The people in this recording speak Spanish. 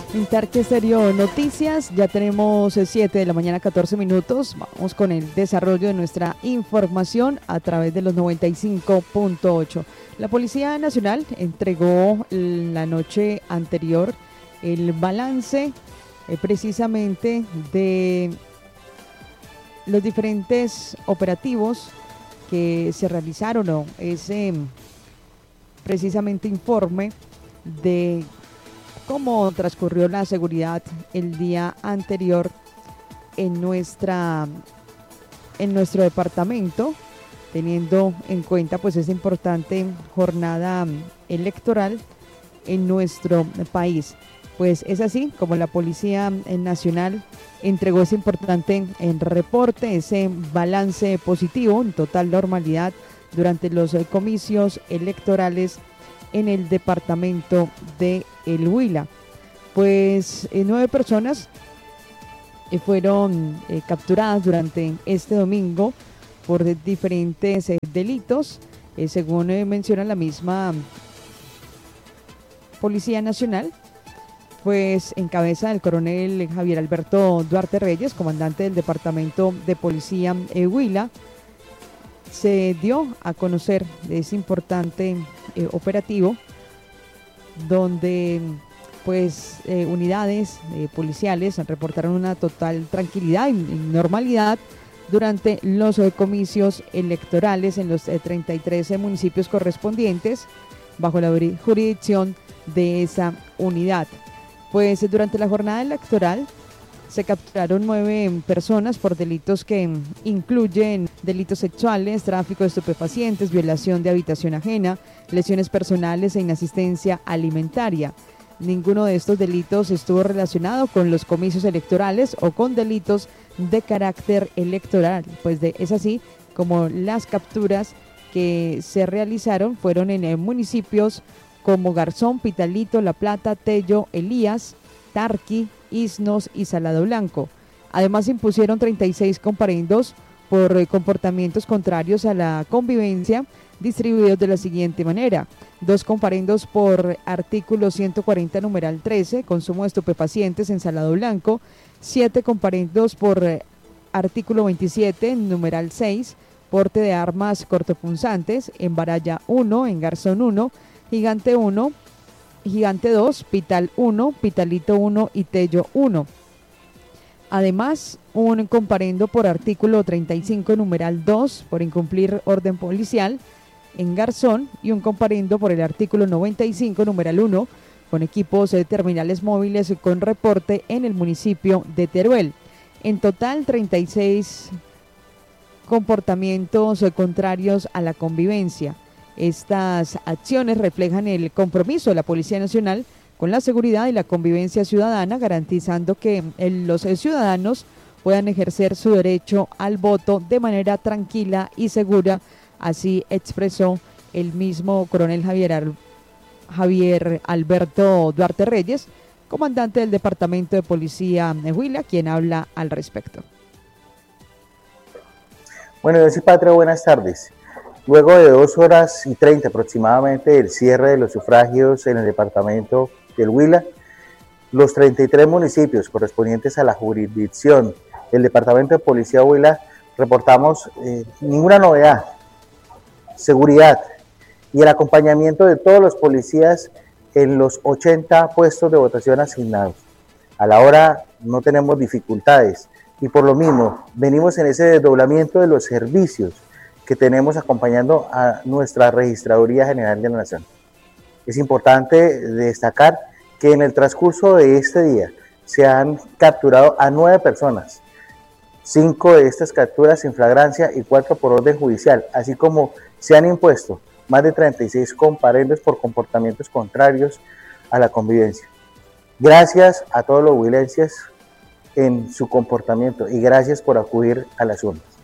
Interque Estéreo Noticias, ya tenemos 7 de la mañana, 14 minutos. Vamos con el desarrollo de nuestra información a través de los 95.8. La Policía Nacional entregó la noche anterior el balance precisamente de los diferentes operativos que se realizaron, o ese precisamente informe de cómo transcurrió la seguridad el día anterior en nuestro departamento, teniendo en cuenta pues esta importante jornada electoral en nuestro país. Pues es así como la Policía Nacional entregó ese importante reporte, ese balance positivo en total normalidad durante los comicios electorales en el departamento de El Huila. Pues 9 personas fueron capturadas durante este domingo por diferentes delitos, según menciona la misma Policía Nacional, pues en cabeza del coronel Javier Alberto Duarte Reyes, comandante del departamento de Policía Huila. Se dio a conocer de ese importante operativo donde pues unidades policiales reportaron una total tranquilidad y normalidad durante los comicios electorales en los 33 municipios correspondientes bajo la jurisdicción de esa unidad. Pues durante la jornada electoral se capturaron 9 personas por delitos que incluyen delitos sexuales, tráfico de estupefacientes, violación de habitación ajena, lesiones personales e inasistencia alimentaria. Ninguno de estos delitos estuvo relacionado con los comicios electorales o con delitos de carácter electoral. Pues es así como las capturas que se realizaron fueron en municipios como Garzón, Pitalito, La Plata, Tello, Elías, Tarqui, Isnos y Salado Blanco. Además impusieron 36 comparendos por comportamientos contrarios a la convivencia, distribuidos de la siguiente manera: 2 comparendos por artículo 140 numeral 13, consumo de estupefacientes en Salado Blanco; 7 comparendos por artículo 27 numeral 6, porte de armas cortopunzantes en Baraya 1, en Garzón 1, Gigante 1, Gigante 2, Pital 1, Pitalito 1 y Tello 1. Además, un comparendo por artículo 35 numeral 2 por incumplir orden policial en Garzón, y un comparendo por el artículo 95 numeral 1 con equipos terminales móviles con reporte en el municipio de Teruel. En total, 36 comportamientos contrarios a la convivencia. Estas acciones reflejan el compromiso de la Policía Nacional con la seguridad y la convivencia ciudadana, garantizando que los ciudadanos puedan ejercer su derecho al voto de manera tranquila y segura. Así expresó el mismo coronel Javier Alberto Duarte Reyes, comandante del Departamento de Policía de Huila, quien habla al respecto. Bueno, yo soy Patria, buenas tardes. Luego de 2 horas y 30 aproximadamente del cierre de los sufragios en el departamento del Huila, los 33 municipios correspondientes a la jurisdicción del departamento de Policía Huila reportamos ninguna novedad, seguridad y el acompañamiento de todos los policías en los 80 puestos de votación asignados. A la hora no tenemos dificultades y por lo mismo venimos en ese desdoblamiento de los servicios que tenemos acompañando a nuestra Registraduría General de la Nación. Es importante destacar que en el transcurso de este día se han capturado a 9 personas, 5 de estas capturas en flagrancia y 4 por orden judicial, así como se han impuesto más de 36 comparendos por comportamientos contrarios a la convivencia. Gracias a todos los huilenses en su comportamiento y gracias por acudir a las urnas.